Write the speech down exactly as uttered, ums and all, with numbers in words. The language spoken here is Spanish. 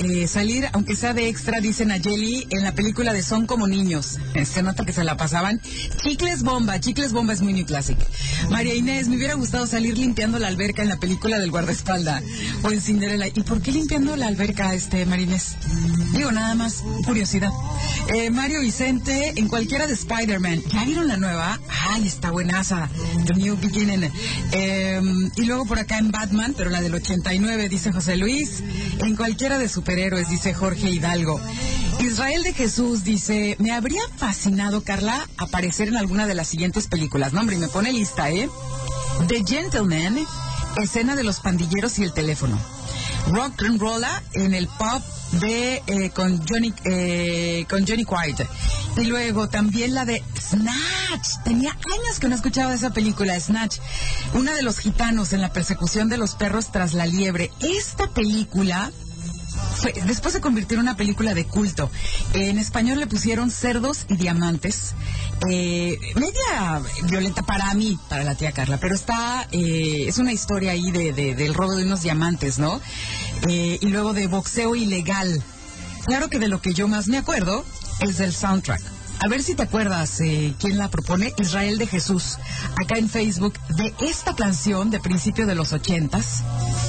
eh, salir, aunque sea de extra, dicen a Jelly, en la película de Son como niños. Se nota que se la pasaban. Chicles Bomba, Chicles Bomba es muy new classic. María Inés, me hubiera gustado salir limpiando la alberca en la película del guardaespaldas o en Cinderella. ¿Y por qué limpiando la alberca, este, María Inés? Digo, nada más, curiosidad. Eh, Mario Vicente, en cualquiera de Spider-Man. ¿Ya vieron la nueva? Ay, está buenaza. The New Beginning. Eh, y luego por acá en Batman, pero la del ochenta y nueve, dice José Luis. En cualquiera de superhéroes, dice Jorge Hidalgo. Israel de Jesús dice, me habría fascinado, Carla, aparecer en alguna de las siguientes películas. No, hombre, y me pone lista, ¿eh? The Gentleman, escena de los pandilleros y el teléfono. Rock and Rolla en el pub de eh, con Johnny eh, con Johnny White. Y luego también la de Snatch. Tenía años que no escuchaba esa película, Snatch. Una de los gitanos en la persecución de los perros tras la liebre. Esta película fue, después se convirtió en una película de culto. En español le pusieron Cerdos y Diamantes. Eh, media violenta para mí, para la tía Carla, pero está, eh, es una historia ahí de, de, del robo de unos diamantes, ¿no? Eh, y luego de boxeo ilegal. Claro que de lo que yo más me acuerdo es del soundtrack. A ver si te acuerdas eh, quién la propone, Israel de Jesús, acá en Facebook, de esta canción de principio de los ochentas.